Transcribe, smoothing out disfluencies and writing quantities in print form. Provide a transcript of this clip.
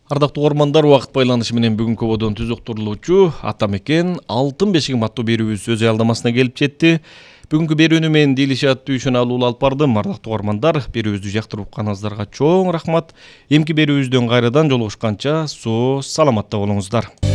Ардактуу угармандар, убакыт байланышы менен бүгүнкү ободон түз уктурулуучу Атамекен алтын бешиги аттуу берүүбүз өз аялдамасына келип жетти. Бүгүнкү берүүнү мен Дилишат Дүйшөналуу алып бардым. Ардактуу угармандар, берүүбүздү жактырып укканыңыздарга чоң рахмат. Эмки берүүбүздөн кайрадан жолугушканча саламатта болуңуздар.